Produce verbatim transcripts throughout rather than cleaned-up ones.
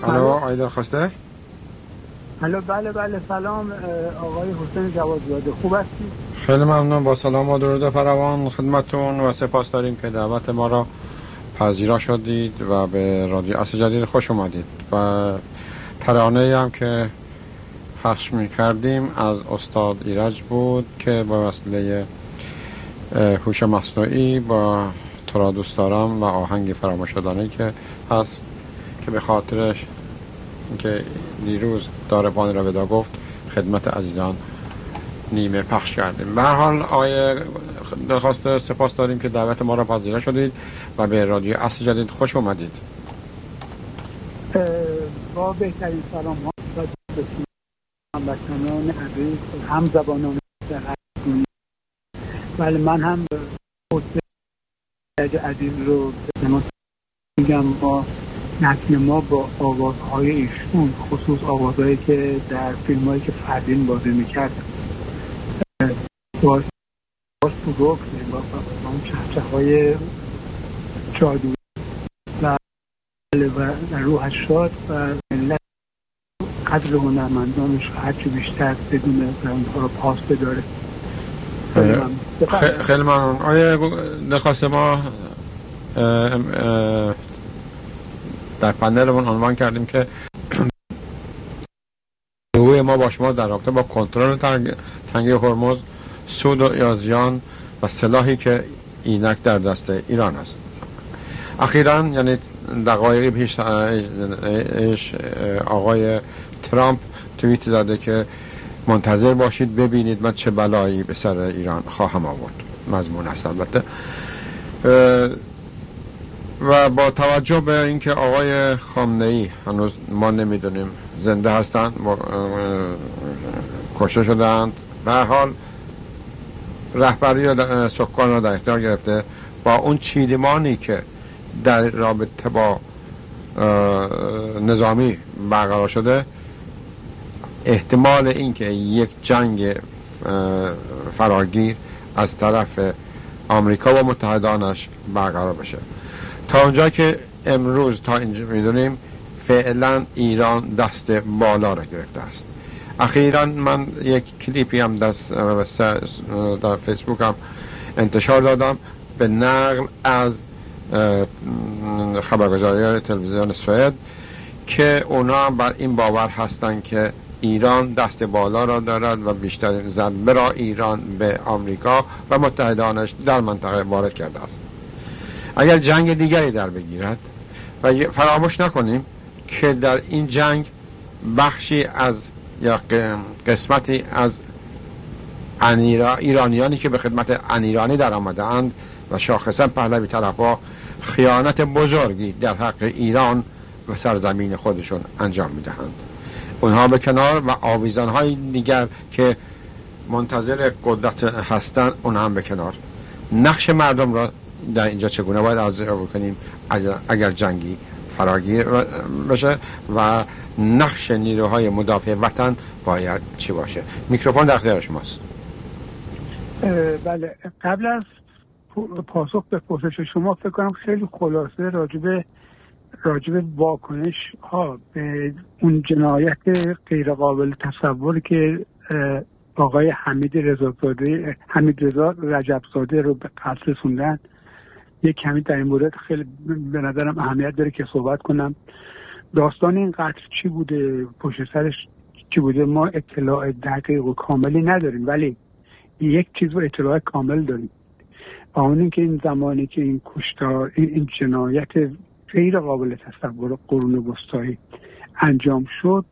الو آقای درخواسته؟ الو بله بله سلام آقای حسین جوادزاده، خوب هستی؟ خیلی ممنون، با سلام و درود فراوان خدمتتون و سپاس داریم که دعوت ما را پذیرا شدید و به رادیو عصر جدید خوش اومدید. و ترانه‌ای هم که پخش می‌کردیم از استاد ایرج بود که با وسیله هوش مصنوعی با تو را دوست دارم و آهنگ فراموش‌شدنی که هست که به خاطرش که دیروز داربانی را ودا گفت خدمت عزیزان نیمه پخش کردیم. به هر حال آقای درخواست سپاس داریم که دعوت ما را پذیرا شدید و به رادیو عصر جدید خوش اومدید. با بهترین سلام ها به هموطنان عزیز هم زبانان در دنیا. ولی من هم حسین عزیز رو میگم با نسل ما با آوازهای ایشون، خصوص آوازهایی که در فیلم هایی که فردین بازی میکرد باز باز بزرگ با اون چهچه های جادو و و روحش شاد و ملت قدر هنرمندانش هرچی بیشتر بدونه و اونها رو پاس بداره. خیلی ممنون. آیا درخواست ما در پنلمون عنوان کردیم که روی ما با شما در رابطه با کنترل تنگه هرمز، سود و یا زیان و سلاحی که اینک در دست ایران است. اخیراً یعنی دقایقی پیش آقای ترامپ توییت زده که منتظر باشید ببینید من چه بلایی به سر ایران خواهم آورد. مضمون است البته. و با توجه به اینکه آقای خامنه‌ای هنوز ما نمیدونیم زنده هستند، کشته شدند، به هر حال رهبری و سکان را در اختیار گرفته، با اون چیدمانی که در رابطه با نظامی برقرار شده، احتمال اینکه یک جنگ فراگیر از طرف آمریکا و متحدانش برقرار بشه. تا اونجا که امروز تا اینجا میدونیم فعلا ایران دست بالا را گرفته است. اخیراً من یک کلیپی هم دست در فیسبوک هم انتشار دادم به نقل از خبرگزاری تلویزیون سوئد که اونا بر این باور هستند که ایران دست بالا را دارد و بیشترین ضربه را ایران به آمریکا و متحدانش در منطقه وارد کرده است. اگر جنگ دیگری در بگیرد و فراموش نکنیم که در این جنگ بخشی از یا قسمتی از ایرانیانی که به خدمت انیرانی در آمده اند و شاخصا پهلوی طرفا خیانت بزرگی در حق ایران و سرزمین خودشون انجام میدهند. اونها به کنار و آویزانهای دیگر که منتظر قدرت هستند اونها هم به کنار. نقش مردم را در اینجا چگونه باید ارزیابی بکنیم اگر جنگی فراگیر بشه و نقش نیروهای مدافع وطن باید چی باشه؟ میکروفون در اختیار شماست. بله، قبل از پاسخ به پرسش شما فکر کنم خیلی خلاصه راجبه راجبه واکنش ها به اون جنایت غیر قابل تصوری که آقای حمید رضازاده حمید رضا رجبزاده رو به قتل رسوندن یک کمی در این مورد خیلی به نظرم اهمیت داره که صحبت کنم. داستان این قتل چی بوده، پشت سرش چی بوده، ما اطلاع دقیق و کاملی نداریم، ولی یک چیز رو اطلاع کامل داریم، اون این که این زمانی که این کشتار این, این جنایت غیر قابل تصور قرون وسطایی انجام شد،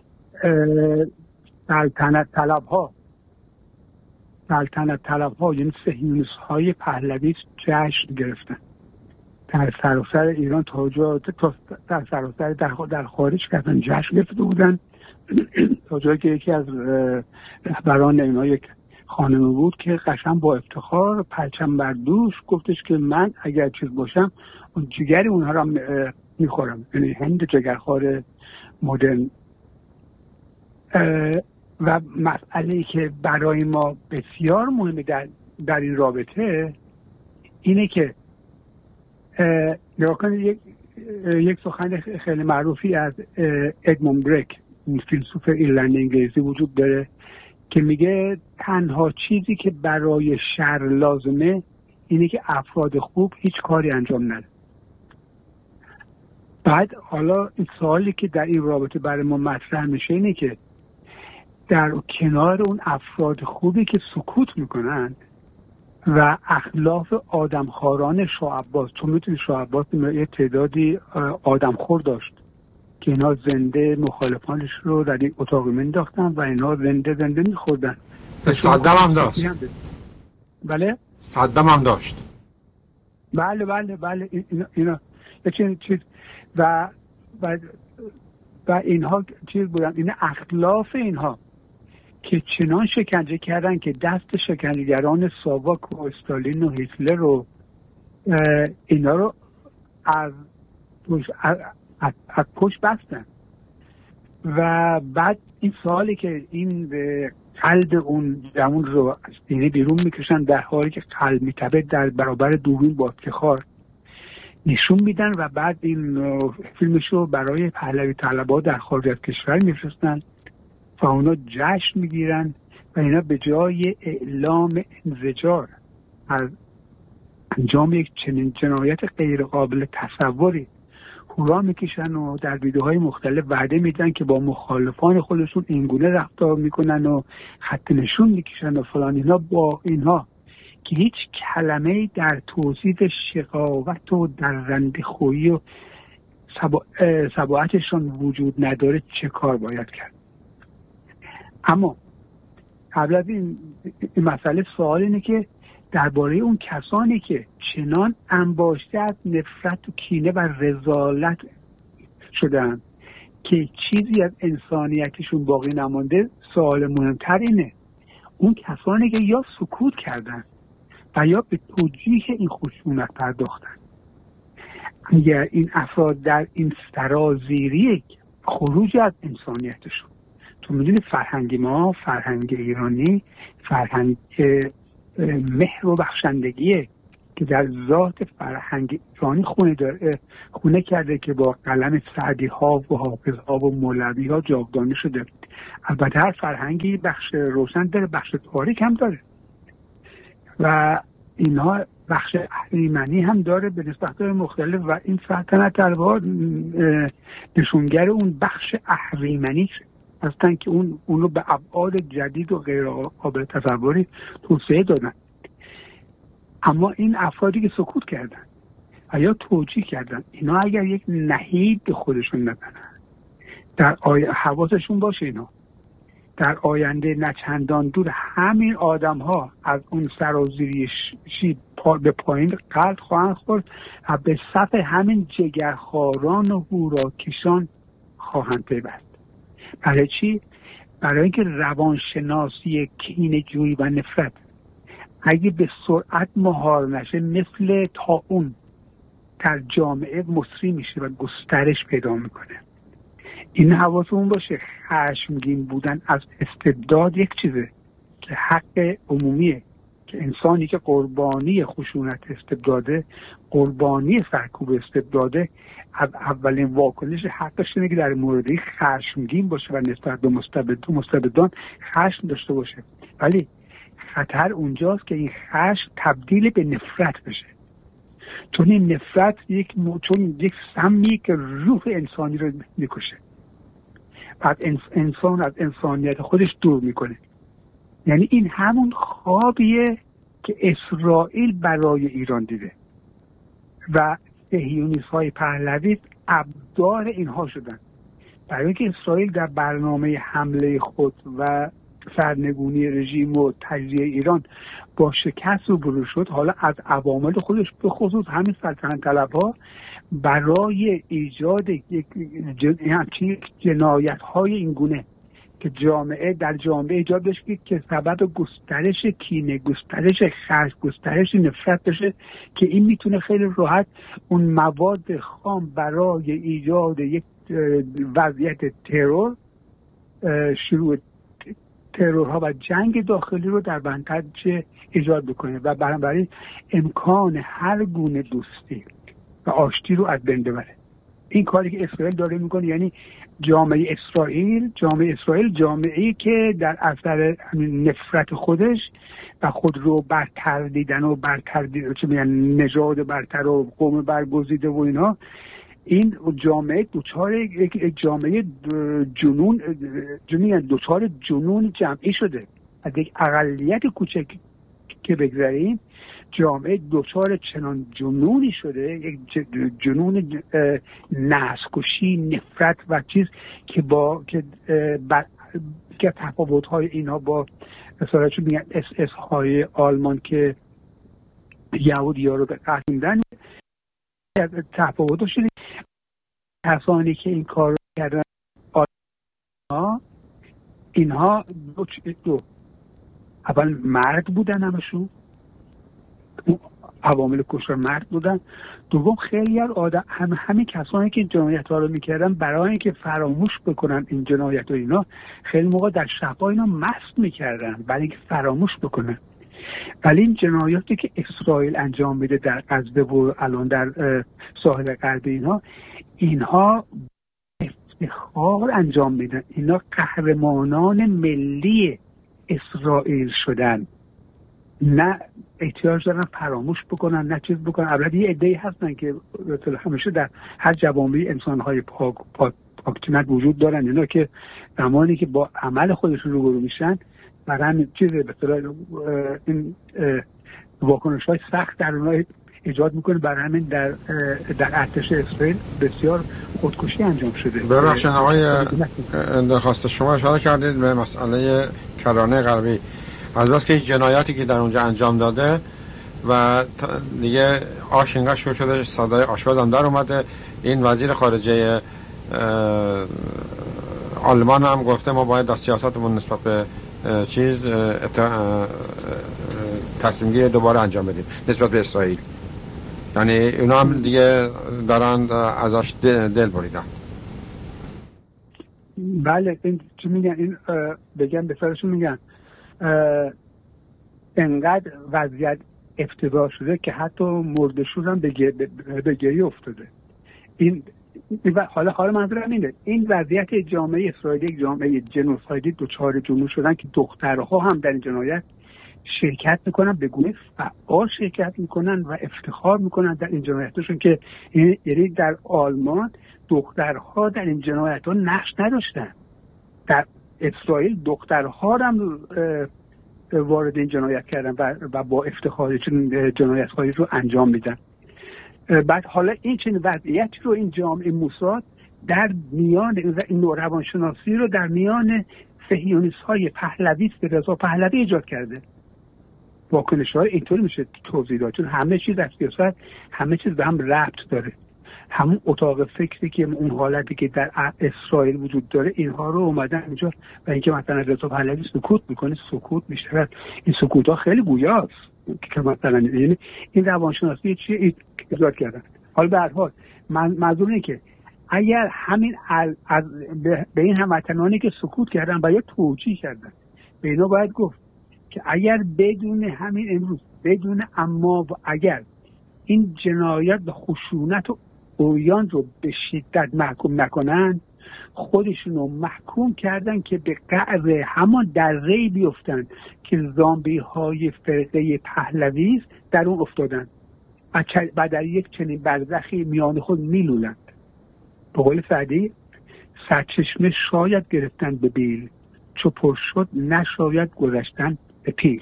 سلطنت طلب ها سلطنت طلب ها یعنی صهیونیست های پهلوی جشن گرفتن در سراسر ایران، تا جا در سراسر در, در خارج کردن جشن گرفته بودن تا جایی که یکی از رهبران اینا یک خانمی بود که قشنگ با افتخار پرچم بر دوش گفتش که من اگر چیز باشم اون جگری اونها را میخورم، یعنی هند جگرخوار مدرن. و مسئله‌ای که برای ما بسیار مهمه در, در این رابطه اینه که نگاه کنید، یک یک سخن خیلی معروفی از ادموند برک، فیلسوف ایرلند انگلیسی وجود داره که میگه تنها چیزی که برای شر لازمه اینه که افراد خوب هیچ کاری انجام ندن. بعد حالا این سوالی که در این رابطه برای ما مطرح میشه اینه که در کنار اون افراد خوبی که سکوت میکنن و اخلاف آدمخواران شاه عباس، چون میتونی شاه عباس یه تعدادی آدمخور داشت که اینا زنده مخالفانش رو در این اتاق مینداختن و اینا زنده زنده میخوردن. صدام هم داشت. بله؟ صدام هم داشت. بله بله بله اینا اینا چیز چیز و و و اینها چیز بودن، این اخلاف اینها که چنان شکنجه کردن که دست شکنجهگران ساواک و استالین و هیتلر رو اینا رو از از, از, از پشت بستن. و بعد این سوالی که این قلب اون جمون رو اینه بیرون میکشن در حالی که قلب میتبه در برابر دوربین با افتخار نشون میدن و بعد این فیلمش رو برای پهلوی طلبها در خارج از کشور میفرستن و اونا جشن میگیرن و اینا به جای اعلام انزجار از انجام یک چنین جنایت غیر قابل تصوری هورا میکشن و در ویدیوهای مختلف وعده میدن که با مخالفان خودشون اینگونه رفتار میکنن و خط نشون میکشن و فلان. اینا با اینها که هیچ کلمه‌ای در توصیف شقاوت و درنده‌خویی و سباعتشون وجود نداره چه کار باید کرد؟ اما قبل از این, این مسئله سوال اینه که درباره اون کسانی که چنان انباشته از نفرت و کینه و رذالت شدن که چیزی از انسانیتشون باقی نمانده، سوال مهمتر اینه اون کسانی که یا سکوت کردن و یا به توجیه این خشونت پرداختن. اگر این افراد در این سرازیری خروج از انسانیتشون، تو میدونی فرهنگ ما، فرهنگ ایرانی فرهنگ مهر و بخشندگیه که در ذات فرهنگ ایرانی خونه داره، خونه کرده که با قلم سعدی ها و حافظ ها و مولوی ها جاودانه شده. البته هر فرهنگی بخش روشن داره، بخش تاریک هم داره و اینها بخش اهریمنی هم داره به نسبت‌های مختلف و این سلطنت طلب‌ها نشونگر اون بخش اهریمنی هستن که اون اونو به ابعاد جدید و غیر قابل تصوری توسعه دادن. اما این افرادی که سکوت کردن و یا توجیه کردن، اینا اگر یک نهید به خودشون نزنن، در آی... حواسشون باشه اینا در آینده نچندان دور همین آدم ها از اون سرازیری شی پا به پایین قلط خواهند خورد و به صف همین جگرخواران و هوراکشان خواهند پیوست. برای چی؟ برای اینکه روانشناسی کینه‌جویی و نفرت اگه به سرعت مهار نشه مثل طاعون در جامعه مصری میشه و گسترش پیدا میکنه. این حواسمون باشه، خشمگین بودن از استبداد یک چیزه که حق عمومیه که انسانی که قربانی خشونت استبداده، قربانی سرکوب استبداده، اولین واکنش حقش اینه که در مورد خشمگین باشه و نسبت به مستبد مستبدان خشم داشته باشه. ولی خطر اونجاست که این خشم تبدیل به نفرت بشه، چون این نفرت یک چون یک سمی که روح انسانی رو میکشه، بعد انسان از انسانیت خودش دور میکنه. یعنی این همون خوابیه که اسرائیل برای ایران دیده و صهیونیست های پهلوی ابدار اینها شدن. برای اینکه اسرائیل در برنامه حمله خود و سرنگونی رژیم و تجزیه ایران با شکست روبرو شد، حالا از عوامل خودش به خصوص همین سلطنت طلب‌ها برای ایجاد یک جنایت های این گونه که جامعه در جامعه ایجاد بشه که سبب گسترش کینه، گسترش خشم، گسترش نفرت بشه، که این میتونه خیلی راحت اون مواد خام برای ایجاد یک وضعیت ترور، شروع ترورها و جنگ داخلی رو در منطقه ایجاد بکنه و بنابراین امکان هر گونه دوستی و آشتی رو از بین ببره. این کاری که اسرائیل داره میکنه، یعنی جامعه اسرائیل جامعه اسرائیل جامعه‌ای که در اثر نفرت خودش و خود رو برتر دیدن و برتر دیدن، چه میگن نژاد برتر و قوم برگزیده و اینا، این جامعه دوچار یک جامعه جنون جنون دوچار جنون جمعی شده. از یک اقلیت کوچک که بگذاریم، جامعه دوچار چنان جنونی شده، یک جنون نسل‌کشی، نفرت و چیز که با که با که تفاوت‌های اینا با مثلا چون میگن اس اس های آلمان که یهودی‌ها رو به قتل می‌دن، تفاوتش شده. کسانی که این کار رو کردن آلمان، اینها دو, دو. اول مرد بودن، همشون عوامل کشتار مرد بودن. دوم خیلی از آدم هم همین کسانی که جنایت ها رو میکردن، برای اینکه فراموش بکنن این جنایت ها اینا، خیلی موقع در شب‌ها اینا مست میکردن برای اینکه فراموش بکنن. ولی این جنایاتی که اسرائیل انجام میده در غزه و الان در ساحل غربی، اینها اینها افتخار انجام میدن. اینا قهرمانان ملی اسرائیل شدن، نه احتیاج دارن فراموش بکنن، نه چیز بکنن. البته یه عده‌ای هستن که همیشه در هر جوامع انسان‌های پاک پاک پاکتینت وجود دارن، اینا که زمانی که با عمل خودشون روبرو میشن، برای همین چیز به اصطلاح این واکنش‌های سخت در اونها ایجاد میکنه. برای همین در در ارتش اسرائیل بسیار خودکشی انجام شده. ببخشید آقای درخواست شما اشاره کردید به مسئله کرانه غربی. از بس که این جنایاتی که در اونجا انجام داده و دیگه آش اینقدر شروع شده، صدای آشپز هم در اومده. این وزیر خارجه آلمان هم گفته ما باید از سیاستمون نسبت به چیز تصمیم گیری دوباره انجام بدیم نسبت به اسرائیل. یعنی اونا هم دیگه دارن ازش دل بریدن. بله، این چی میگن، این بگم به سرشون میگن انقدر وضعیت افتضاح شده که حتی مردشون هم به گریه افتاده. این حالا حالا منظورم اینه، این وضعیت جامعه اسرائیلی یک جامعه جنوسایدی دوچار جنون شدن که دخترها هم در این جنایت شرکت میکنن، به گونه فعال شرکت میکنن و افتخار میکنن در این جنایتشون، که یعنی در آلمان دخترها در این جنایت ها نقش نداشتن. در اسرائیل دخترها هم وارد این جنایت کردن و با افتخار جنایت هایی رو انجام میدن. بعد حالا این چنین وضعیتی رو این جامعه موساد در میان این نوع روانشناسی رو در میان صهیونیست های پهلویست رضا پهلوی ایجاد کرده. واکنش های اینطوری میشه توضیح داد، چون همه چیز در سیاست همه چیز به هم ربط داره. همون اتاق فکری که اون حالتی که در اسرائیل وجود داره، اینها رو اومدن اینجا و اینکه مثلا رضا پهلوی سکوت میکنه، سکوت میشه. این سکوت ها خیلی گویاست که مثلا یعنی این روانشناسی چیه ایجاد کردن. حالا به هر حال منظور اینه که اگر همین از به این هموطنانی که سکوت کردن باید توجیه کردن، به اینا باید گفت که اگر بدون همین امروز بدون اما و اگر این جنایت و خشونت و اوریان رو به شدت محکوم نکنن، خودشون رو محکوم کردن که به قعر همان دره‌ای بیفتن که زامبی های فرقه پهلوی در اون افتادن و در یک چنین برزخی میان خود میلولند. به قول سعدی، سرچشمه شاید گرفتن به بیل، چو پر شد نشاید گذشتن به پیل.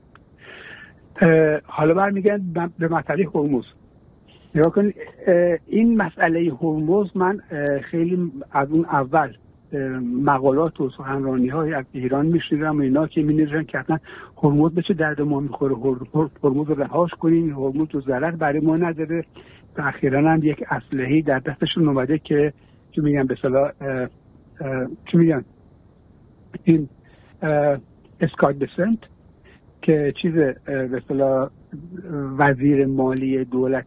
حالا برمیگردم به مسئله هرمز. نگاه کنید، این مسئله هرمز من خیلی از اون اول مقالات و سخنرانی های از ایران میشنیدم و اینا که می‌نوشتن که اصلا هرمز به چه درد ما میخوره، هرمز رو رهاش کنیم، هرمز رو ضرر برای ما نداره. و اخیراً هم یک اسلحه‌ای در دستشون اومده که چی میگن به اصطلاح چی میگن این اسکات بسنت که چیز به اصطلاح وزیر مالی دولت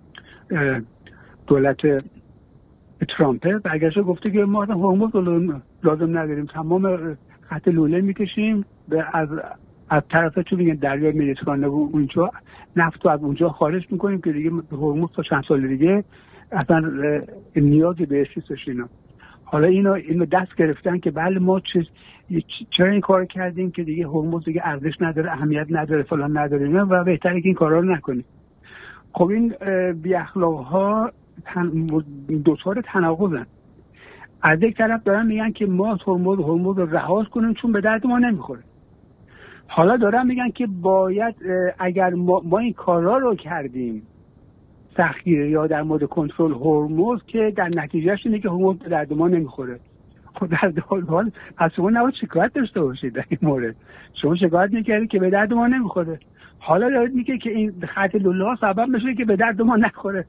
دولت ترامپه برگشته گفته که ما هرمز لازم نداریم، تمام خط لوله میکشیم به از از طرف چون میگن دریای مدیترانه و اونجا نفت رو از اونجا خارج میکنیم که دیگه هرمز تا چند سال دیگه اصلا نیازی به نیستش اینا. حالا اینو اینو دست گرفتن که بله ما چه چرا این کار کردیم که دیگه هرمز دیگه ارزش نداره، اهمیت نداره، فلان نداره اینا و بهتره که این کارا رو نکنیم. خب این بی اخلاق‌ها دوچار تناقضن. از یک طرف دارن میگن که ما هرمز هرمز رو رها کنیم چون به درد ما نمیخوره. حالا دارن میگن که باید اگر ما, ما این کارا رو کردیم سختگیر یا در مورد کنترل هرمز که در نتیجهش اینه که هرمز به درد ما نمیخوره. خب در حال پس شما نباید شکایت داشته باشید در این مورد. شما شکایت میکردید که به درد ما نمیخوره، حالا دارید میگه که این خط لوله ها سبب میشه که به درد ما نخوره.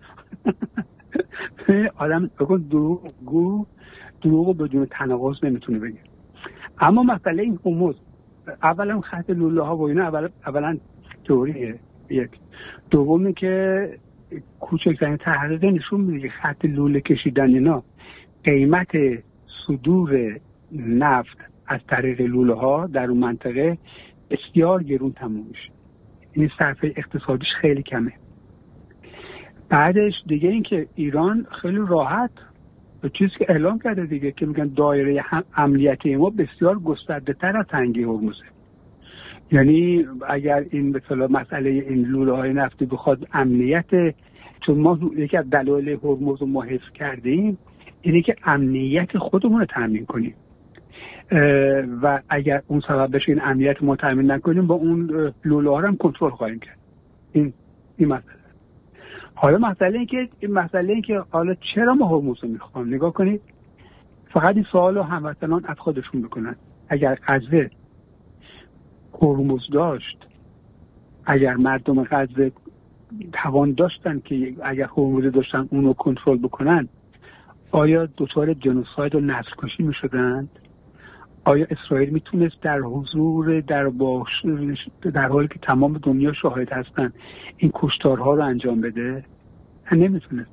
آدم بگو دروغ دروغ بدون تناقض نمیتونه بگه. اما مسئله این هرمز، اولا خط لوله ها و اینا اولا اولا تئوریه. یک دومی که کوچکترین تحقیق نشون میده که خط لوله کشیدن اینا قیمت صدور نفت از طریق لوله ها در اون منطقه بسیار گرون تموم میشه. این صرفه اقتصادیش خیلی کمه. بعدش دیگه این که ایران خیلی راحت به چیزی که اعلام کرده دیگه که میگن دایره امنیتی ما بسیار گسترده تر از تنگه هرمزه. یعنی اگر این به اصطلاح مسئله این لوله های نفتی بخواد امنیت، چون ما یکی از دلایل هرمز رو ما حفظ کردیم اینه که امنیت خودمون رو تامین کنیم و اگر اون سبب بشه این امنیت ما تامین نکنیم با اون لوله ها رو هم کنترل خواهیم کرد. این این مسئله. حالا مسئله این که این مسئله این که حالا چرا ما هرمز رو میخوام نگاه کنید. فقط این سوال رو هموطنان از خودشون بکنن. اگر غزه هرمز داشت، اگر مردم غزه توان داشتن که اگر هرمز داشتن اونو کنترل بکنن، آیا دچار جنوساید و نسل کشی میشدند؟ آیا اسرائیل میتونست در حضور در باش در حالی که تمام دنیا شاهد هستن این کشتارها رو انجام بده؟ نمیتونست.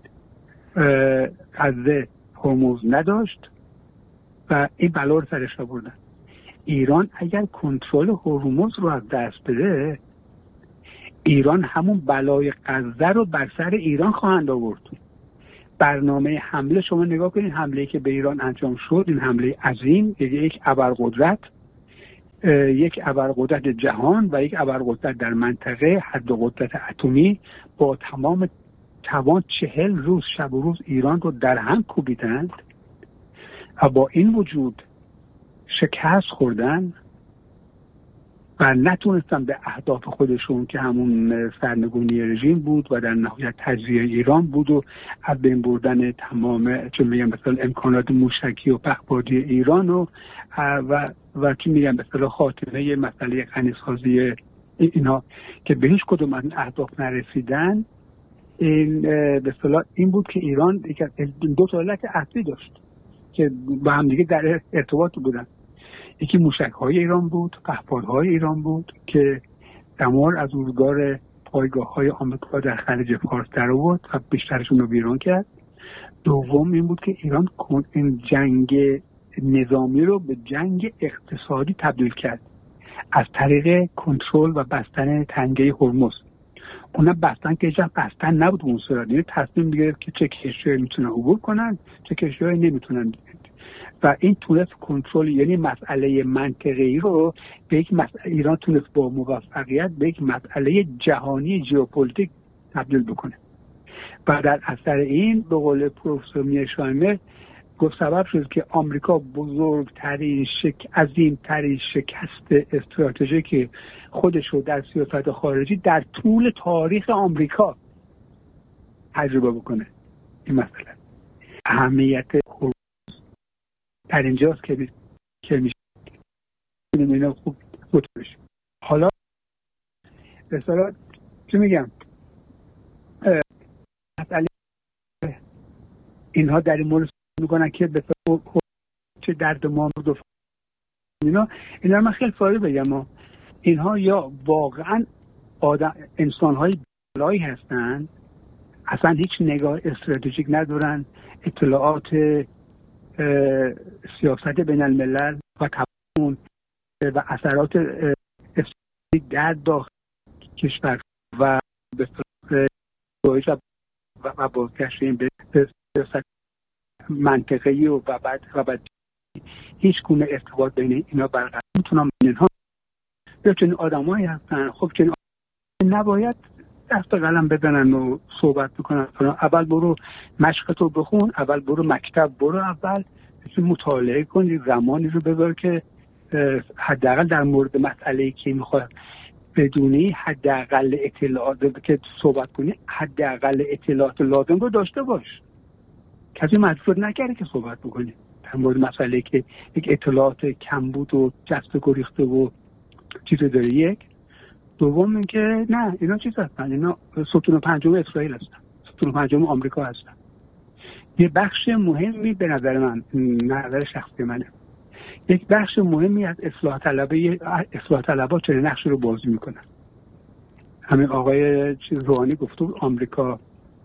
غزه هرمز نداشت و این بلا رو سرش آوردن. ایران اگر کنترل هرمز رو از دست بده، ایران همون بلای غزه رو بر سر ایران خواهند آورد. برنامه حمله شما نگاه کنید، حمله که به ایران انجام شد، این حمله عظیم، یک ابرقدرت یک ابرقدرت جهان و یک ابرقدرت در منطقه حد قدرت اتمی با تمام توان چهل روز شب و روز ایران رو در هم کوبیدند و با این وجود شکست خوردن و نتونستن به اهداف خودشون که همون سرنگونی رژیم بود و در نهایت تجزیه ایران بود و از بین بردن تمام چون میگم مثلا امکانات موشکی و پهپادی ایران و و و چون میگم مثلا خاتمه مسئله غنیسازی اینا که به هیچ کدوم از اهداف نرسیدن، این به اصطلاح این بود که ایران دو تا علت اصلی داشت که با هم دیگه در ارتباط بودن. یکی موشک‌های ایران بود، پهپادهای ایران بود که دمار از روزگار پایگاه‌های آمریکا در خلیج فارس در آورد و بیشترشون رو ویران کرد. دوم این بود که ایران این جنگ نظامی رو به جنگ اقتصادی تبدیل کرد از طریق کنترل و بستن تنگه هرمز. اونا بستن که هیچ بستن نبود اون صورت، یعنی تصمیم میگرفت که چه کشورهایی میتونن عبور کنن چه کشورهایی نمیتونن و این تونست کنترل، یعنی مسئله منطقه‌ای رو به یک مسئله ایران تونست با موفقیت به یک مسئله جهانی ژئوپلیتیک تبدیل بکنه و در اثر این به قول پروفسور میرشایمر گفت سبب شد که آمریکا بزرگترین شک عظیمترین شکست استراتژیک خودش رو در سیاست خارجی در طول تاریخ آمریکا تجربه بکنه. این مسئله اهمیت در اینجاست که که میشه اینا خوب بود بشه. حالا به اصطلاح چی میگم، مسئله اینها در این مورد میکنن که به اصطلاح چه درد ما بود اینا اینا من خیلی ساده بگم ما. اینها یا واقعا آدم انسان‌های بالایی هستن، اصلا هیچ نگاه استراتژیک ندارن، اطلاعات سیاست بین الملل و تمام و اثرات در داخل کشور و به صورت و بازگشت به منطقه‌ای و بعد و بعد هیچ گونه ارتباط بین اینا برقرار میتونم اینها یا چنین آدمایی هستن. خب چنین نباید دست قلم بزنن و صحبت بکنن. اول برو مشقتو بخون، اول برو مکتب، برو اول مطالعه کن، زمانی رو بذار که حداقل در مورد مسئله‌ای که میخواد بدونی حداقل اطلاعات که صحبت کنی حداقل اطلاعات لازم رو داشته باش. کسی مجبور نکرده که صحبت بکنی در مورد مسئله‌ای که یک اطلاعات کم بود و جست و گریخته و چیزی داره. یک دوم اینکه نه اینا چیز هستن، اینا ستون پنجم اسرائیل هستن، ستون پنجم آمریکا هستن. یه بخش مهمی به نظر من، نظر شخصی منه، یک بخش مهمی از اصلاح طلبه اصلاح طلبها چه نقش رو بازی میکنن. همین آقای روحانی گفته آمریکا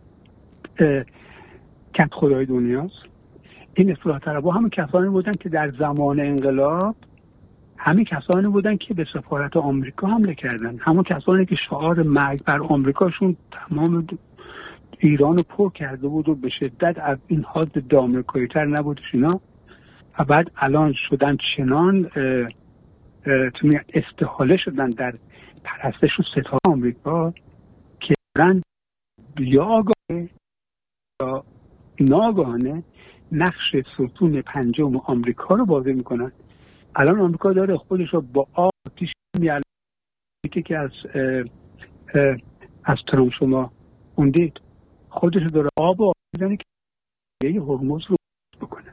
کت خدای دنیاست. این اصلاح طلبها همین کسانی بودن که در زمان انقلاب همین کسانی بودن که به سفارت آمریکا حمله کردن، همون کسانی که شعار مرگ بر آمریکاشون تمام ایران رو پر کرده بود و به شدت از این حد دامریکایی تر نبودش اینا. و بعد الان شدن چنان استحاله شدن در پرستش و ستاره آمریکا که دارن یا آگاهه یا ناگاهانه نقش ستون پنجم آمریکا رو بازی میکنن. الان آمریکا داره خودش رو با آتش میاله که از اه اه از ترامپ شما خوندید، خودش رو داره آب و میزنه که یه هرمز رو بکنه.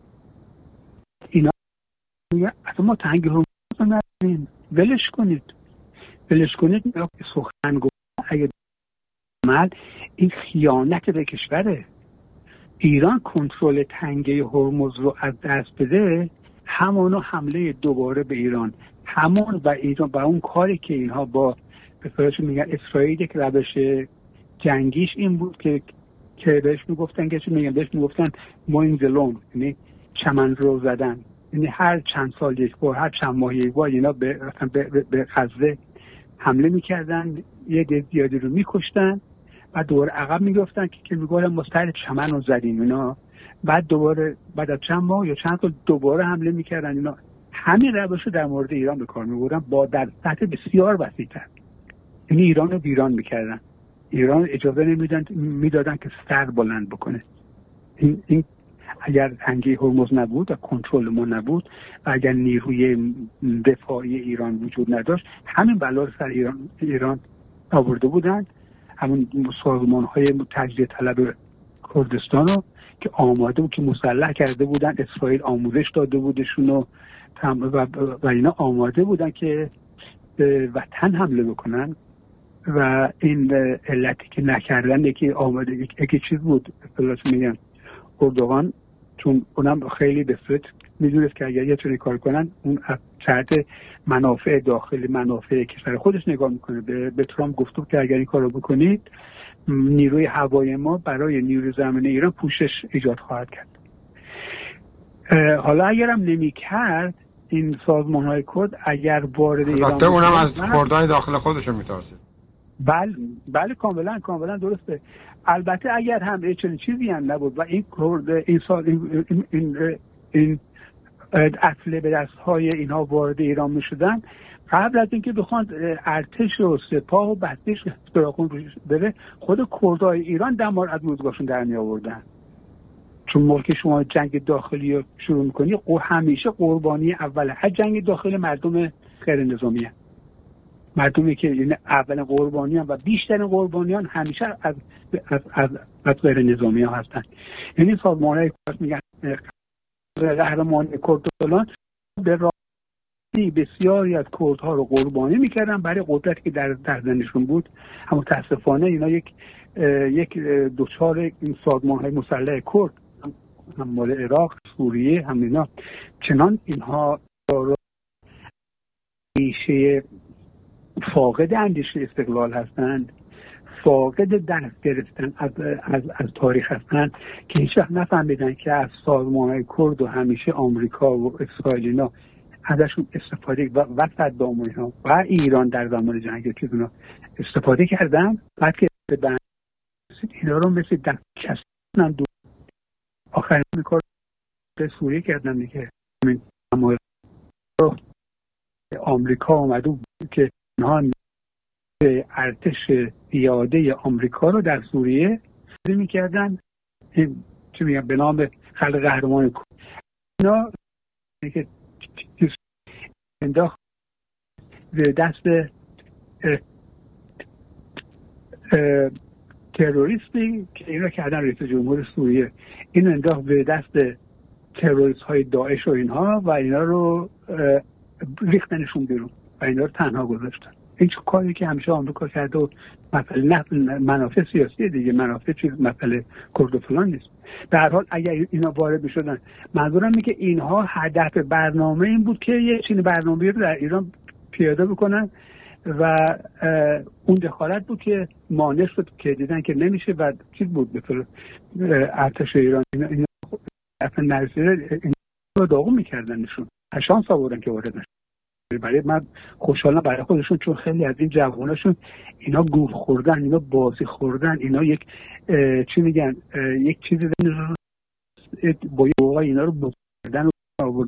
اینا اصلا ما تنگ هرمز رو نداریم، ولش کنید ولش کنید سخن گفت اگه عمل این خیانت به کشوره. ایران کنترل تنگه هرمز رو از دست بده، همونو حمله دوباره به ایران، همون و ایران و اون کاری که اینها با به فرض میگن اسرائیل که روش جنگیش این بود که که بهش میگفتن که چی میگن بهش میگفتن موینزلون، یعنی چمن رو زدن. یعنی هر چند سال یک بار، هر چند ماه یک بار اینا به به, به غزه حمله میکردن، یه عده زیادی رو میکشتن و دوباره عقب میگفتن که که میگفتن ما سر چمن رو زدیم اینا. بعد دوباره بعد از چند ماه یا چند سال دوباره حمله میکردن اینا. همین روش رو در مورد ایران به کار میبردن با در سطح بسیار وسیع‌تر. یعنی ایران رو ویران میکردن، ایران اجازه نمیدادن میدادن که سر بلند بکنه. این, این اگر تنگه هرمز نبود و کنترل ما نبود و اگر نیروی دفاعی ایران وجود نداشت، همین بلا رو سر ایران ایران آورده بودن. همون سازمان‌های تجزیه طلب کردستان رو که آماده بود، که مسلح کرده بودن، اسرائیل آموزش داده بودشون و و, و اینا آماده بودن که به وطن حمله بکنن. و این علتی که نکردن یکی آماده یکی چیز بود، اصطلاحاً میگن اردوغان، چون اونم خیلی به فطر میدونست که اگر یه چنین کار کنن اون از جهت منافع داخلی منافع کشور خودش نگاه میکنه. به, به ترامپ گفته که اگر این کارو بکنید نیروی هوایی ما برای نیروی زمینی ایران پوشش ایجاد خواهد کرد. حالا اگرم نمیکرد این سازمان‌های کرد اگر وارد ایران البته اونم از کردهای داخل خودشون میترسید. بله بله کاملا کاملا درسته. البته اگر هم چنین چیزی هم نبود و این کرد این سال این این, این, این اصله به دستهای اینها وارد ایران میشدن، قبل از اینکه بخوان ارتش و سپاه و بسیج سراغون بره، خود کردهای ایران دمار از موزگاشون در می آوردن. چون ملک شما جنگ داخلی رو شروع میکنی همیشه قربانی اوله. هر جنگ داخلی مردم غیر نظامی هست، مردمی که یعنی اول قربانی هم و بیشتر قربانیان همیشه از از از, از غیر نظامی ها هستن. یعنی سازمان‌های کرد میگن قهرمان کردستان به راحتی بسیاری از کردها رو قربانی میکردن برای قدرتی که در در دستشون بود. اما متاسفانه اینا یک یک دوچار این سازمان‌های مسلح کرد هم مال عراق، سوریه، هم اینا چنان اینها ریشه فاقد اندیشه استقلال هستند، فاقد درس گرفتن از, از, از تاریخ هستند که هیچ وقت نفهمیدن که از سازمان‌های کرد و همیشه آمریکا و اسرائیل اینا ازشون استفاده و و صدام ها و ایران در زمان جنگ چیزونا استفاده کردن. بعد که اینا رو مثل دست کسنن دو آخرین کار به سوریه کردن دیگه. همین رو آمریکا اومده که اینها به ارتش پیاده آمریکا رو در سوریه میکردن، چی میگن، به نام خلق قهرمان کو. اینا که انداخت به دست تروریستی که اینا کردن رئیس جمهور سوریه، این انداخت به دست تروریست های داعش و اینها و اینا رو ریختنشون بیرون و اینا رو تنها گذاشتن. این چه کاری که همیشه آمریکا کرده و مسئله نه منافع سیاسی دیگه، منافع چیز مسئله کرد و فلان نیست. به هر حال اگر اینا وارد میشدن، منظورم اینه که اینها هدف برنامه این بود که یه چنین برنامه‌ای رو در ایران پیاده بکنن و اون دخالت بود که مانع شد که دیدن که نمیشه و چیز بود به طور ارتش ایران اینا اینا اصلا نرسیده این رو داغون میکردنشون. شانس آوردن که وارد نشد. برای من خوشحالم برای خودشون، چون خیلی از این جواناشون اینا گول خوردن، اینا بازی خوردن، اینا یک چی میگن یک چیزی با یوغای اینا رو بردن و آوردن.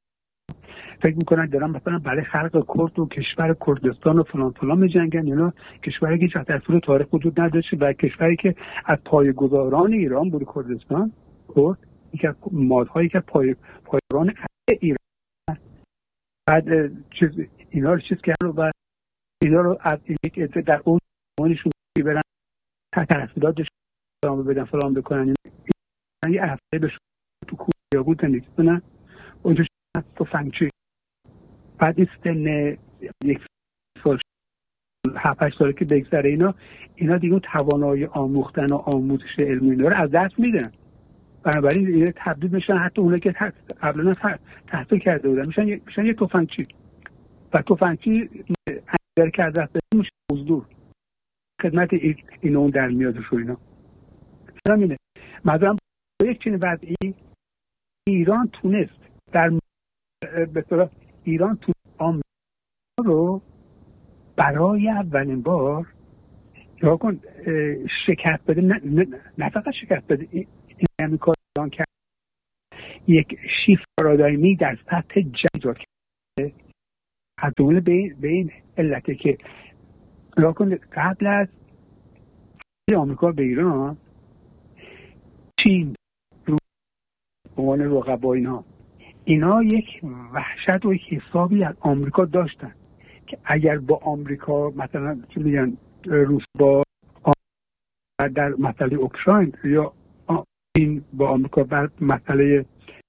فکر میکنن دارن مثلا برای خلق کرد و کشور کردستان و فلان فلان میجنگن. اینا کشوری که در طول تاریخ وجود نداشته و کشوری که از پایه‌گذاران ایران بود کردستان، کرد یکی از مادهایی که پای پایه‌گذاران ایران بعد چیز اینا رو چیز کردن و اینا رو از یک در اون زمانشون برن تحصیلاتش ادامه بدن فلان بکنن. این یه هفته به تو کویا بود زندگی کنن اونجا تو فنگچی. بعد این سن یک سال هفت هشت ساله که بگذره اینا اینا دیگه توانایی آموختن و آموزش علمی اینا رو از دست میدن. بنابراین اینا تبدیل میشن، حتی اونایی که قبلا تحصیل کرده بودن میشن میشن یه تفنگچی و تفنگچی اگر که از دست بده میشه مزدور، خدمت این اون در میادش و اینا. همینه مثلا یک چنین وضعی ایران تونست در به طور ایران تو آمریکا رو برای اولین بار یا کن شکست بده، نه, نه, نه فقط شکست بده، این امریکا ایران کرد یک شیفت پارادایمی در سطح جنگ ایجاد کرده. از جمله به این علته که یا کن قبل از آمریکا به ایران، چین رو عنوان رقبا اینا اینا یک وحشت و یک حسابی از آمریکا داشتن که اگر با آمریکا مثلا چه میگن روس با در مسئله اوکراین یا این با آمریکا بر مسئله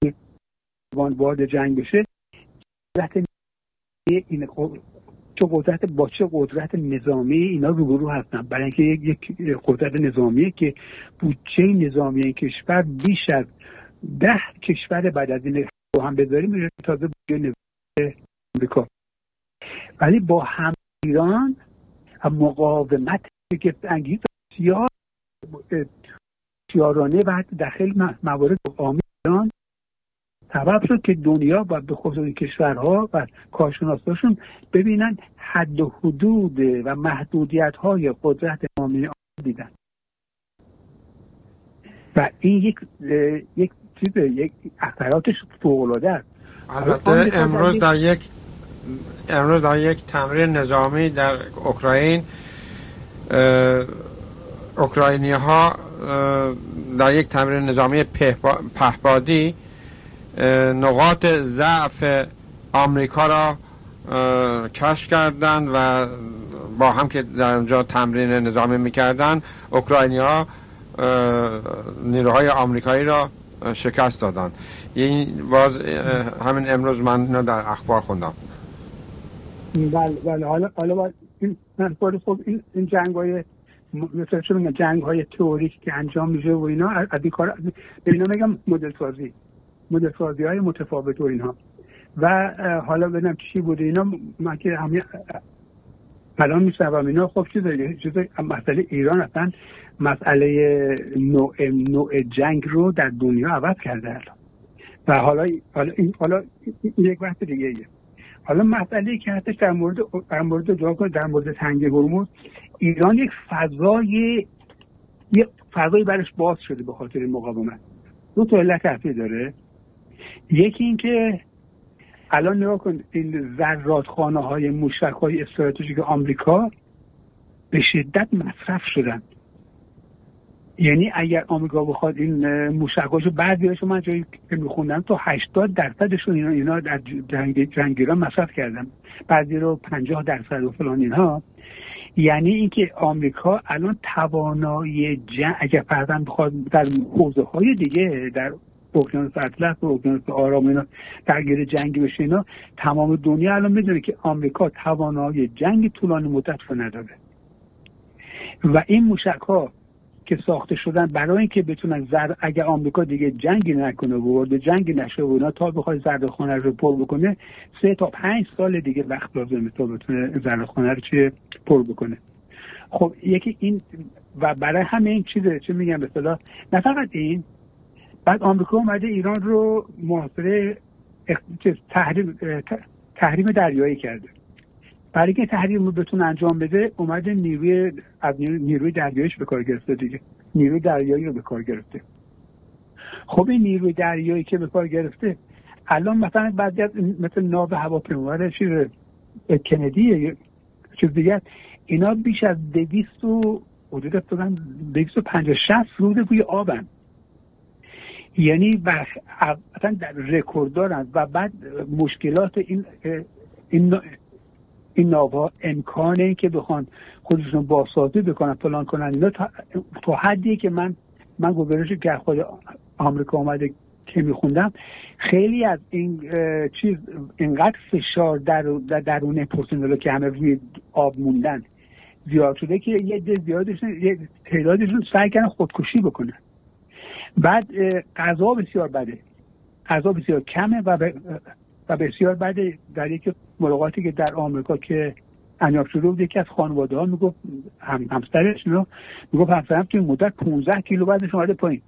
وارد جنگ بشه، قدرت این چه قدرت با چه قدرت نظامی اینا روبرو هستن. برای اینکه یک قدرت نظامیه که بودجه نظامی این کشور بیش از ده کشور بعد از این با هم بذاریم میشه تازه بودجه نظامی آمریکا. ولی با هم ایران مقاومت که انگیزه سیاه سیارانه و داخل موارد عامی ایران سبب شد که دنیا و به خصوص کشورها و کارشناساشون ببینن حد و حدود و محدودیت های قدرت نظامی آن دیدن. و این یک یک چیز یک اثراتش فوق‌العاده است. البته امروز در یک امروز در یک تمرین نظامی در اوکراین اوکراینی ها در یک تمرین نظامی پهپادی نقاط ضعف آمریکا را کشف کردند و با هم که در اونجا تمرین نظامی میکردن اوکراینی ها نیروهای آمریکایی را شکست دادند. این باز همین امروز من اینو در اخبار خوندم. بله بله حالا حالا این من خب این این جنگ‌های مثلا چه میگن جنگ‌های تئوریک که انجام میشه و اینا از این کارا به اینا میگم مدل سازی مدل سازی‌های متفاوت و اینها. و حالا ببینم چی بوده اینا. من که همین الان میشنوم اینا خب چیزه چیزه مسئله ایران اصلا مسئله نوع نوع جنگ رو در دنیا عوض کرده الان. و حالا حالا این حالا این یک بحث دیگه ایه. حالا مسئله که هستش در مورد در مورد جواب در مورد تنگه هرمز، ایران یک فضای یه فضایی برش باز شده به خاطر مقاومت. دو تا علت اصلی داره. یکی این که الان نگاه کن این زرادخانه های موشک های استراتژیک آمریکا به شدت مصرف شدن. یعنی اگر آمریکا بخواد این موشکاشو بعضیاشو من جایی که میخوندم تو هشتاد درصدشون اینا اینا در جنگ جنگ ایران مصرف کردن، بعضی رو پنجاه درصد و فلان اینها. یعنی اینکه آمریکا الان توانایی جنگ اگر فرضاً بخواد در حوزه های دیگه در اقیانوس اطلس و اقیانوس آرام اینا درگیر جنگی بشه اینا، تمام دنیا الان میدونه که آمریکا توانایی جنگ طولانی مدت رو نداره و این موشک‌ها که ساخته شدن برای اینکه بتونن زر اگر آمریکا دیگه جنگی نکنه و وارد جنگی نشه و اینا تا بخواد زرخانه رو پر بکنه سه تا پنج سال دیگه وقت لازمه تا بتونه زرخانه رو چه پر بکنه. خب یکی این و برای همه این چیزه چه میگم به اصطلاح نه فقط این، بعد آمریکا اومده ایران رو محاصره تحریم تحریم دریایی کرده. برای اینکه تحریم رو بتونه انجام بده اومده نیروی از نیروی دریاییش به کار گرفته دیگه، نیروی دریایی رو به کار گرفته. خب این نیروی دریایی که به کار گرفته الان مثلا بعضی از مثل ناو هواپیما چیز کندی چیز دیگه اینا بیش از دویست و حدود افتادن دویست و پنجاه شصت روز روی آبن، یعنی مثلا در رکورد دارن و بعد مشکلات این این این ناوها امکانه این که بخوان خودشون بازسازی بکنن پلان کنن اینا تا, تا حدی که من من گزارشی که خود آمریکا اومده که میخوندم خیلی از این چیز اینقدر فشار در درون پرسنل که همه روی آب موندن زیاد شده که یه ده زیادشون یه تعدادشون سعی کردن خودکشی بکنن. بعد غذا بسیار بده، غذا بسیار کمه و ب... و بسیار بده. در یک ملاقاتی که در آمریکا که انجام شده بود یکی از خانواده ها میگفت هم همسرش اینا میگفت همسرم توی مدت پانزده کیلو بعدش اومده پایین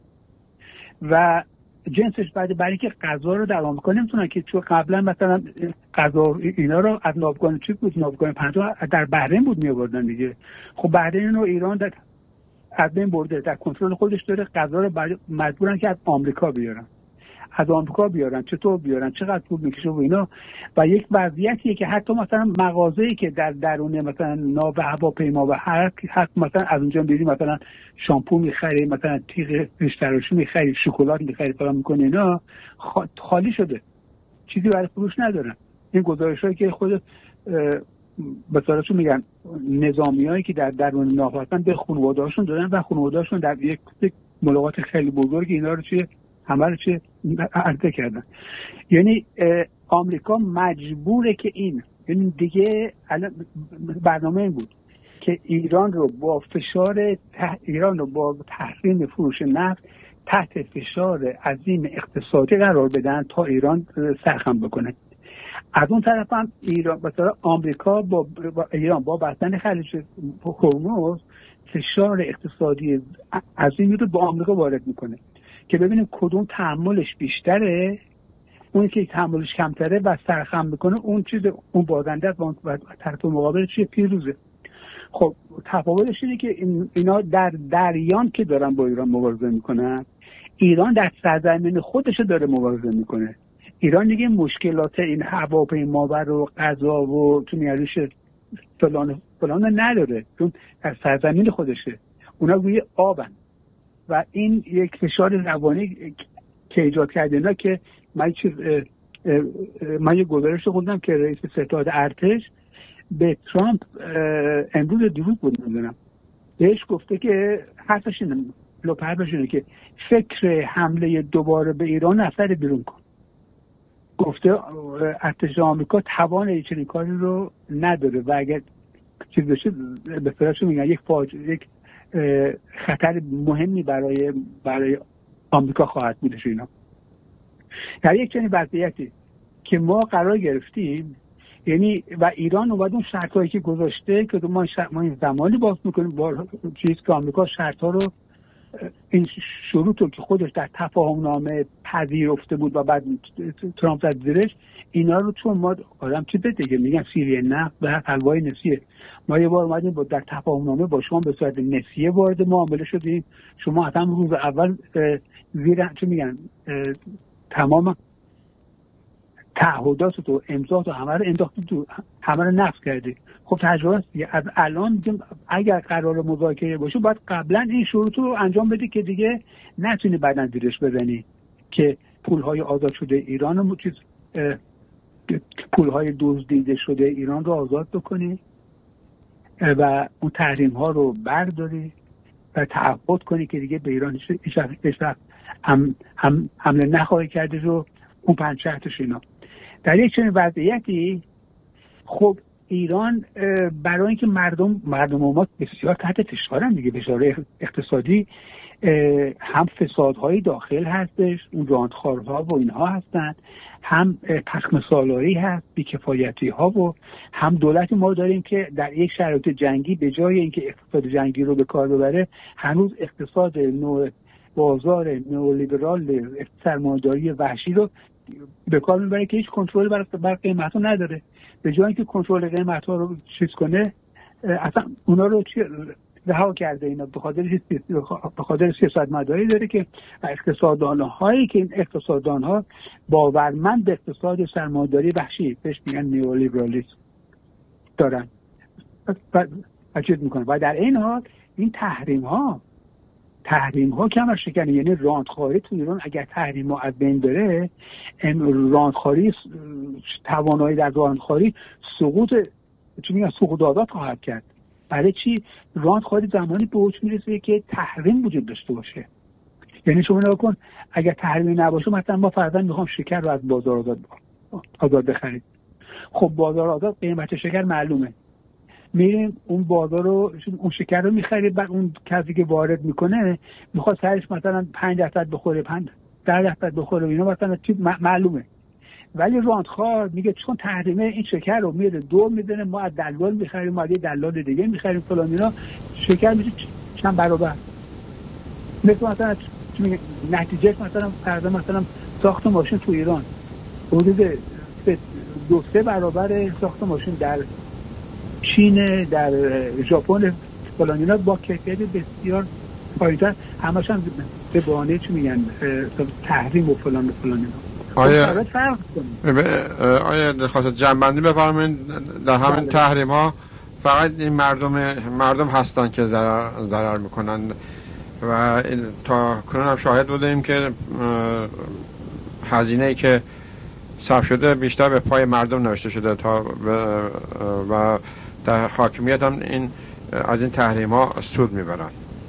و جنسش بعد برای که غذا رو در آمریکا نمیتونن که چون قبلا مثلا غذا اینا رو از ناوگان چی بود ناوگان پنجاه در بحرین بود میآوردن دیگه. خب بحرین و ایران در از بین برده، در کنترل خودش داره، غذا رو مجبورن که از آمریکا بیارن از آمریکا بیارن چطور بیارن چقدر طول میکشه و اینا. و یک وضعیتیه که حتی مثلا مغازه‌ای که در درون مثلا ناو هواپیما و هر حق مثلا از اونجا بیاری مثلا شامپو میخری مثلا تیغ ریش تراشی میخری شکلات میخری فلان میکنه اینا خالی شده، چیزی برای فروش ندارن. این گزارشایی که خود به صورتشون میگن نظامیایی که در درون ناو هستن به خانواده‌هاشون دادن و خانواده‌هاشون در یک ملاقات خیلی بزرگ اینا رو چه همه رو چه عرضه کردن. یعنی آمریکا مجبوره که این یعنی دیگه برنامه این بود که ایران رو با فشار تح... ایران رو با تحریم فروش نفت تحت فشار عظیم اقتصادی قرار بدن تا ایران سرخم بکنه. از اون طرف هم ایران مثلا آمریکا با, با ایران با بستن خلیج هرمز فشار اقتصادی عظیمی رو با آمریکا وارد میکنه که ببینیم کدوم تحملش بیشتره، اون که تحملش کمتره و سرخم میکنه اون چیز اون بازنده است و طرف مقابل چیه پیروزه. خب تفاوتش اینه که این اینا در دریان که دارن با ایران مبارزه میکنن، ایران در سرزمین خودش داره مبارزه میکنه. ایران دیگه مشکلات این هواپیما و غذا و تو نیروش فلان فلان نداره چون در سرزمین خودشه، اونا روی آبن و این یک فشار روانی که ایجاد کرده اینا که من چیز من یه گزارش خوندم که رئیس ستاد ارتش به ترامپ امروز دیروز بود میدونم بهش گفته که حرفش اینه لپربش اینه که فکر حمله دوباره به ایران اثر بیرون کن. گفته ارتش آمریکا توان چنین کاری رو نداره و اگر چیز بشه به فرض میگن یک فاجعه یک خطر مهمی برای برای آمریکا خواهد بود. اینا در یک چنین وضعیتی که ما قرار گرفتیم یعنی و ایران اومد اون شرطایی که گذاشته که ما ما این زمانی باز میکنیم با چیز که آمریکا شرطا رو این شروط رو که خودش در تفاهم نامه پذیرفته بود و بعد ترامپ زد زیرش اینا رو چون ما آدم چی بده دیگه میگن سیری نفت و حلوای نسیه ما یه بار اومدیم با در تفاهم‌نامه با شما به صورت نسیه وارد معامله شدیم، شما حتما روز اول زیر چه میگن تمام تعهدات تو امضا تو همه رو انداختی تو، همه رو نقض کردی. خب تجربه است دیگه. از الان اگر قرار مذاکره باشه باید قبلا این شروط رو انجام بدی که دیگه نتونی بعداً زیرش بزنی که پولهای آزاد شده ایران رو چیز پولهای دزدیده شده ایران رو آزاد بکنی و اون تحریم ها رو برداری و تعهد کنی که دیگه به ایران هیچ وقت هم هم حمله نخواهی کرده رو اون پنج شرطش اینا. در یک چنین وضعیتی خب ایران برای اینکه مردم مردم ما بسیار تحت فشارن دیگه، فشار اقتصادی، هم فسادهای داخل هستش، اون راندخارها و اینها هستن، هم تخم سالاری هست، بیکفایتی ها، و هم دولت ما داریم که در یک شرایط جنگی به جای اینکه اقتصاد جنگی رو به کار ببره هنوز اقتصاد نوع بازار نئولیبرال سرمایه‌داری وحشی رو به کار میبره که هیچ کنترل بر بر قیمت‌ها نداره. به جای اینکه کنترل قیمت‌ها رو چیز کنه اصلا اونا رو رها کرده. اینا به خاطر به خاطر سیاستمداری داره که اقتصاددان‌هایی که این اقتصاددان‌ها باورمند به اقتصاد سرمایه‌داری وحشی بهش میگن نئولیبرالیسم دارن اجازه میکنه. و در این حال این تحریم‌ها تحریم ها کمر شکنی، یعنی راندخواری تو ایران اگر تحریم ها از بین بره، راندخواری توانایی در راندخواری سقوط چی میگن سقوط آزاد خواهد کرد. برای چی؟ راندخواری زمانی به اوج میرسه که تحریم وجود داشته باشه. یعنی شما نگاه کن اگر تحریم نباشه، مثلا ما فرضاً میخوام شکر رو از بازار آزاد آزاد بخرید، خب بازار آزاد قیمت شکر معلومه، میریم اون بازار رو اون شکر رو میخرید، بعد اون کسی که وارد میکنه میخواد سرش مثلا پنج درصد بخوره، پنج درصد بخوره، اینا مثلا چیز معلومه. ولی راندخوار میگه چون تحریمه این شکر رو میره دو میدونه، ما از دلال میخریم، ما از یه دلال دیگه میخریم فلان اینا، شکر میشه چند برابر. مثلا مثلا نتیجه مثلا فرضاً مثلا ساخت ماشین تو ایران حدود دو سه برابر ساخت ماشین در چین، در ژاپن فلان اینا با کیفیت بسیار پایین‌تر، همش هم به بهانه چی میگن تحریم و فلان و فلان اینا. آیا آیا درخواست جنبندی بفرمایید در همین تحریم ها فقط این مردم مردم هستن که ضرر ضرر میکنن و تا کنون هم شاهد بودیم که هزینه‌ای که صرف شده بیشتر به پای مردم نوشته شده تا و در حاکمیت هم این از این تحریم ها سود میبرن.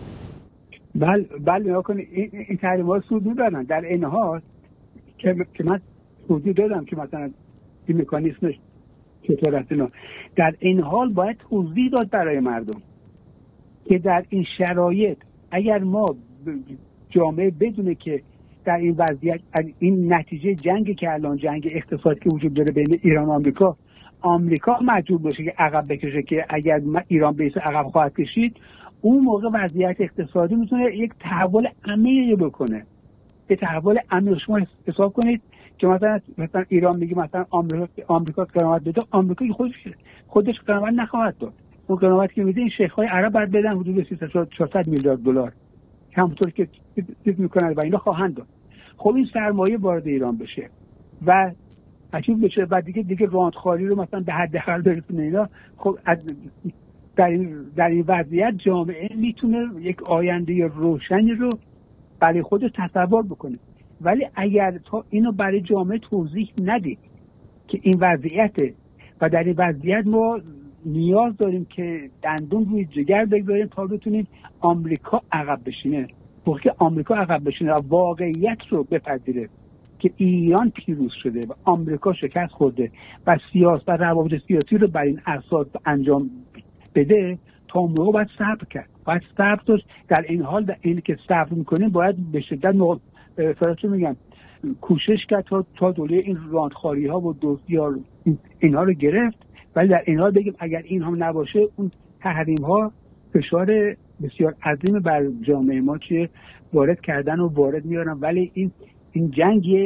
بله بله نگاه کنید این, این تحریم ها سود میبرن. در این حال که که من توضیح دادم که مثلا این مکانیزمش چطور است اینا، در این حال باید توضیح داد برای مردم که در این شرایط اگر ما جامعه بدونه که در این وضعیت این نتیجه جنگی که الان جنگ اقتصادی که وجود داره بین ایران و آمریکا، آمریکا مجبور باشه که عقب بکشه که اگر ایران بیس عقب خواهد کشید، اون موقع وضعیت اقتصادی میتونه یک تحول عمیقی بکنه. یه تحول عمیق. شما حساب کنید که مثلا مثلا ایران میگه مثلا آمریکا آمریکا قرامت بده، آمریکا خودش خودش قرامت نخواهد داد. اون قرامت که میده این شیخ‌های عرب بعد بدن حدود سیصد چهارصد میلیارد دلار، همونطور که چیز میکنن و اینا خواهند داد. خب این سرمایه وارد ایران بشه و عجیب بشه و دیگه دیگه راندخواری رو مثلا به حداقل برسونه اینا. خب در این در این وضعیت جامعه میتونه یک آینده روشنی رو برای خودش تصور بکنه. ولی اگر تا اینو برای جامعه توضیح ندید که این وضعیته و در این وضعیت ما نیاز داریم که دندون روی جگر بگذاریم تا بتونیم آمریکا عقب بشینه، وقتی آمریکا عقب بشینه و واقعیت رو بپذیره که ایران پیروز شده و آمریکا شکست خورده و سیاست و روابط سیاسی رو بر این اساس انجام بده، تا اون موقع باید صبر کرد. باید صبر داشت. در این حال در این که صبر میکنیم باید به شدت فراتون میگم کوشش کرد تا تا دوله این راندخواری ها و دزدی ها اینها رو گرفت. ولی در این حال بگیم اگر این هم نباشه، اون تحریم ها فشار بسیار عظیم بر جامعه ما چیه وارد کردن و وارد میارن. ولی این این جنگ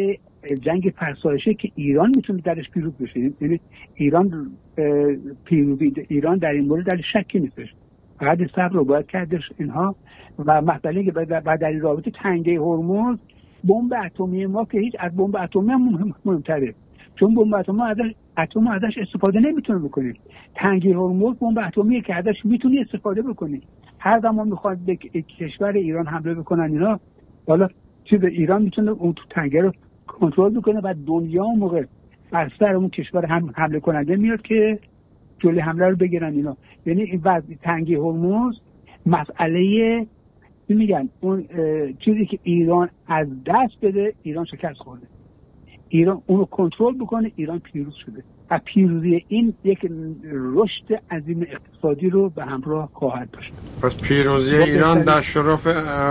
جنگ فرسایشی که ایران میتونه درش پیروز بشه. یعنی ایران پیروزی ایران در این مورد در شکی نیستش، فقط صبر رو باید کردش اینها. و مسئله که بعد در این رابطه تنگه هرمز، بمب اتمی ما که هیچ از بمب اتمی هم مهمتره، چون بمب اتمی ازش اتم ازش استفاده نمیتونه بکنیم. تنگه هرمز بمب اتمیه که ازش میتونی استفاده بکنی. هر زمان میخواد به کشور ایران حمله بکنن اینا، حالا چیز ایران میتونه اون تو تنگه رو کنترل بکنه و دنیا اون موقع بر سر اون کشور هم حمله کننده میاد که جلوی حمله رو بگیرن اینا. یعنی این وضع تنگه هرمز مسئله میگن اون چیزی که ایران از دست بده، ایران شکست خورده. ایران اونو کنترل بکنه، ایران پیروز شده. و پیروزی این یک رشد عظیم اقتصادی رو به همراه خواهد داشت. پس پیروزی ایران در شرف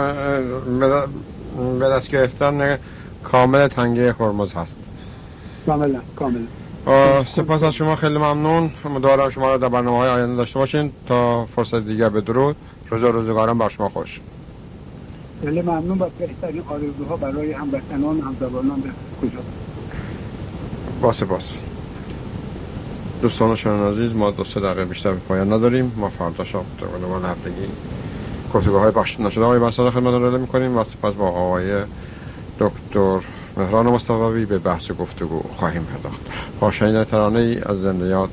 به دست گرفتن کامل تنگه هرمز هست. کاملا کاملا. سپاس از شما، خیلی ممنون. امیدوارم شما رو در برنامه‌های آینده داشته باشین. تا فرصت دیگه بدرود. روز و روزگارم بر شما خوش. خیلی ممنون. با بهترین آرزوها برای هموطنان همزبانان به کجا. با سپاس. دوستان و شنوندگان عزیز، ما دو سه دقیقه بیشتر به پایان نداریم. ما فردا شب طبق هفتگی گفتگوهای بخش نشده آقای بساله خدمتتون ارائه می‌کنیم و سپس با آقای دکتر مهران مصطفی به بحث گفتگو خواهیم پرداخت. با شنیدن ترانه ای از زنده یاد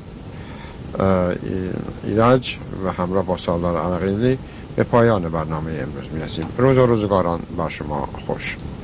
ایرج و همراه با سالار عقیلی به پایان برنامه امروز میرسیم. روز و روزگاران بر شما خوش.